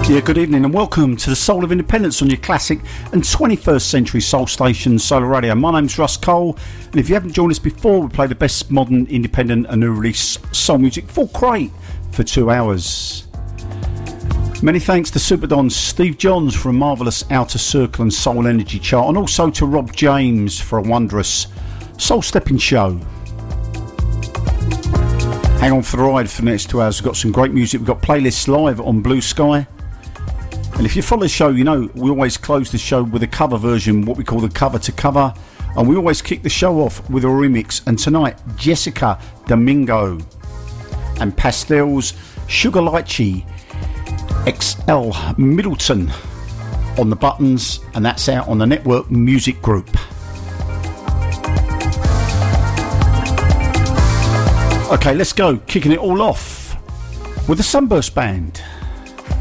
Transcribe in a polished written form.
Yeah, good evening and welcome to the Soul of Independence on your classic and 21st century soul station, Solar Radio. My name's Russ Cole, and if you haven't joined us before, we play the best modern, independent and new release soul music full crate for 2 hours. Many thanks to Super Don Steve Johns for a marvellous Outer Circle and Soul Energy chart, and also to Rob James for a wondrous soul stepping show. Hang on for the ride for the next 2 hours. We've got some great music. We've got playlists live on Blue Sky. And if you follow the show, you know we always close the show with a cover version, what we call the cover to cover. And we always kick the show off with a remix. And tonight, Jessica Domingo and Pastels Sugar Lychee XL Middleton on the buttons. And that's out on the Network Music Group. Okay, let's go. Kicking it all off with the Sunburst Band.